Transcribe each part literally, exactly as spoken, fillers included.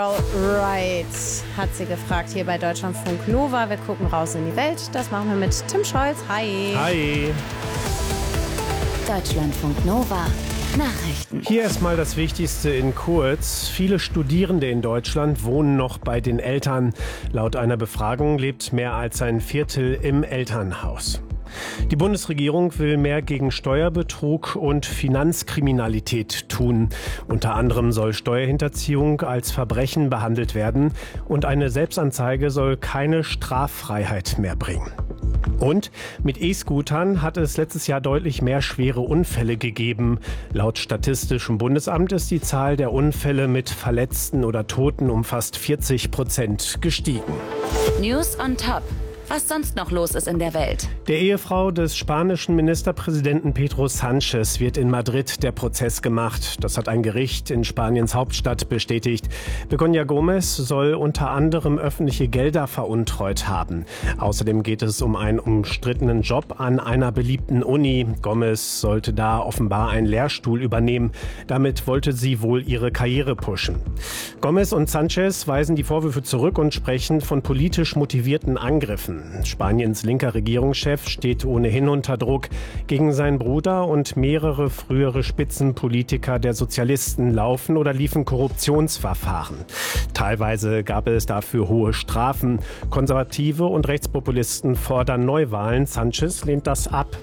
Alright, hat sie gefragt hier bei Deutschlandfunk Nova. Wir gucken raus in die Welt. Das machen wir mit Tim Scholz. Hi. Hi. Deutschlandfunk Nova. Nachrichten. Hier erstmal das Wichtigste in kurz. Viele Studierende in Deutschland wohnen noch bei den Eltern. Laut einer Befragung lebt mehr als ein Viertel im Elternhaus. Die Bundesregierung will mehr gegen Steuerbetrug und Finanzkriminalität tun. Unter anderem soll Steuerhinterziehung als Verbrechen behandelt werden und eine Selbstanzeige soll keine Straffreiheit mehr bringen. Und mit E-Scootern hat es letztes Jahr deutlich mehr schwere Unfälle gegeben. Laut Statistischem Bundesamt ist die Zahl der Unfälle mit Verletzten oder Toten um fast vierzig Prozent gestiegen. News on top. Was sonst noch los ist in der Welt. Der Ehefrau des spanischen Ministerpräsidenten Pedro Sánchez wird in Madrid der Prozess gemacht. Das hat ein Gericht in Spaniens Hauptstadt bestätigt. Begoña Gómez soll unter anderem öffentliche Gelder veruntreut haben. Außerdem geht es um einen umstrittenen Job an einer beliebten Uni. Gómez sollte da offenbar einen Lehrstuhl übernehmen. Damit wollte sie wohl ihre Karriere pushen. Gómez und Sánchez weisen die Vorwürfe zurück und sprechen von politisch motivierten Angriffen. Spaniens linker Regierungschef steht ohnehin unter Druck. Gegen seinen Bruder und mehrere frühere Spitzenpolitiker der Sozialisten laufen oder liefen Korruptionsverfahren. Teilweise gab es dafür hohe Strafen. Konservative und Rechtspopulisten fordern Neuwahlen. Sánchez lehnt das ab.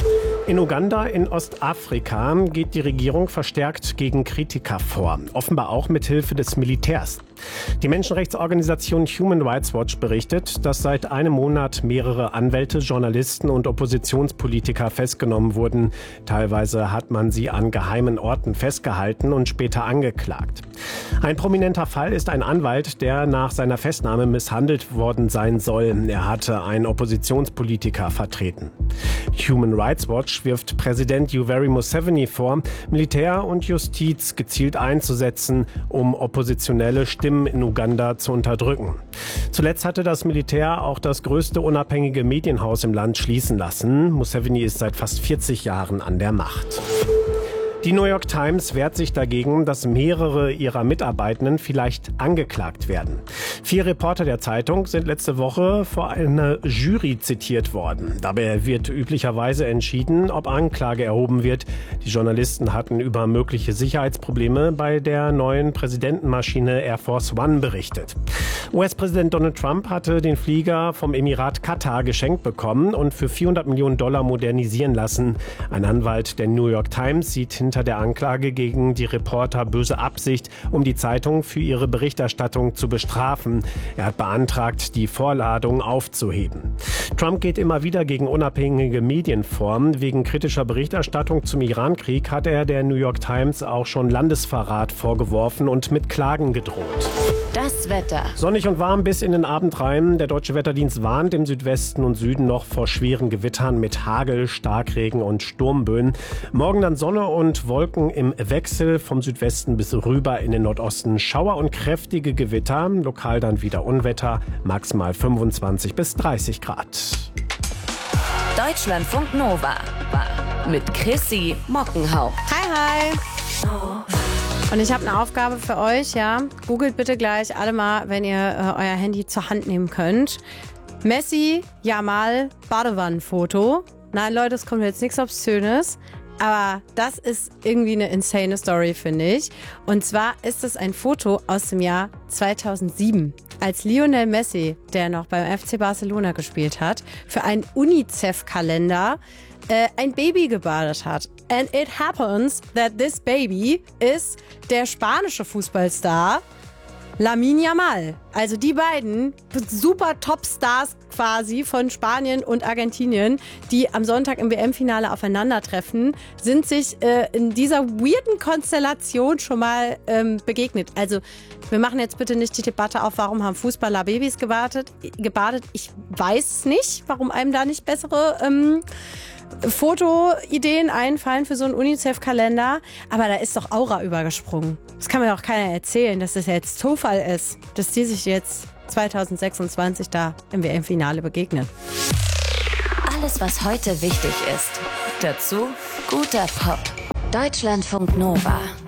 In Uganda in Ostafrika geht die Regierung verstärkt gegen Kritiker vor, offenbar auch mit Hilfe des Militärs. Die Menschenrechtsorganisation Human Rights Watch berichtet, dass seit einem Monat mehrere Anwälte, Journalisten und Oppositionspolitiker festgenommen wurden. Teilweise hat man sie an geheimen Orten festgehalten und später angeklagt. Ein prominenter Fall ist ein Anwalt, der nach seiner Festnahme misshandelt worden sein soll. Er hatte einen Oppositionspolitiker vertreten. Human Rights Watch wirft Präsident Yoweri Museveni vor, Militär und Justiz gezielt einzusetzen, um oppositionelle Stimmen in Uganda zu unterdrücken. Zuletzt hatte das Militär auch das größte unabhängige Medienhaus im Land schließen lassen. Museveni ist seit fast vierzig Jahren an der Macht. Die New York Times wehrt sich dagegen, dass mehrere ihrer Mitarbeitenden vielleicht angeklagt werden. Vier Reporter der Zeitung sind letzte Woche vor einer Jury zitiert worden. Dabei wird üblicherweise entschieden, ob Anklage erhoben wird. Die Journalisten hatten über mögliche Sicherheitsprobleme bei der neuen Präsidentenmaschine Air Force One berichtet. U S-Präsident Donald Trump hatte den Flieger vom Emirat Katar geschenkt bekommen und für vierhundert Millionen Dollar modernisieren lassen. Ein Anwalt der New York Times sieht hinter der Anklage gegen die Reporter böse Absicht, um die Zeitung für ihre Berichterstattung zu bestrafen. Er hat beantragt, die Vorladung aufzuheben. Trump geht immer wieder gegen unabhängige Medien vor. Wegen kritischer Berichterstattung zum Irankrieg hat er der New York Times auch schon Landesverrat vorgeworfen und mit Klagen gedroht. Das Wetter. Sonnig und warm bis in den Abend rein. Der Deutsche Wetterdienst warnt im Südwesten und Süden noch vor schweren Gewittern mit Hagel, Starkregen und Sturmböen. Morgen dann Sonne und Wolken im Wechsel vom Südwesten bis rüber in den Nordosten. Schauer und kräftige Gewitter. Lokal dann wieder Unwetter. Maximal fünfundzwanzig bis dreißig Grad. Deutschlandfunk Nova. Mit Chrissy Mockenhaupt. Hi, hi. Und ich habe eine Aufgabe für euch, ja. Googelt bitte gleich alle mal, wenn ihr äh, euer Handy zur Hand nehmen könnt. Messi, Jamal, Badewannenfoto. Nein, Leute, es kommt jetzt nichts Obszönes. Aber das ist irgendwie eine insane Story, finde ich. Und zwar ist es ein Foto aus dem Jahr zweitausendsieben, als Lionel Messi, der noch beim F C Barcelona gespielt hat, für einen UNICEF-Kalender äh, ein Baby gebadet hat. And it happens that this baby is der spanische Fußballstar Lamine Yamal. Also die beiden super Topstars quasi von Spanien und Argentinien, die am Sonntag im W M-Finale aufeinandertreffen, sind sich äh, in dieser weirden Konstellation schon mal ähm, begegnet. Also wir machen jetzt bitte nicht die Debatte auf, warum haben Fußballer Babys gebadet. gebadet. Ich weiß es nicht, warum einem da nicht bessere ähm, Fotoideen einfallen für so einen UNICEF-Kalender. Aber da ist doch Aura übergesprungen. Das kann mir doch keiner erzählen, dass das jetzt Zufall ist, dass die sich jetzt zweitausendsechsundzwanzig da im W M-Finale begegnen. Alles, was heute wichtig ist. Dazu guter Pop. Deutschlandfunk Nova.